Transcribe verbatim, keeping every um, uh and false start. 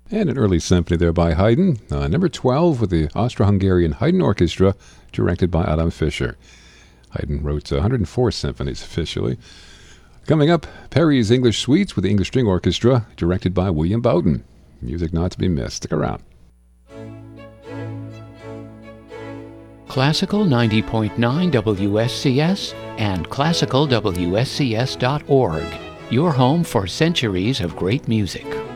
And an early symphony there by Haydn, uh, number twelve with the Austro-Hungarian Haydn Orchestra, directed by Adam Fischer. Haydn wrote one hundred four symphonies officially. Coming up, Perry's English Suites with the English String Orchestra, directed by William Bowden. Music not to be missed. Stick around. Classical ninety point nine W S C S and classical W S C S dot org. Your home for centuries of great music.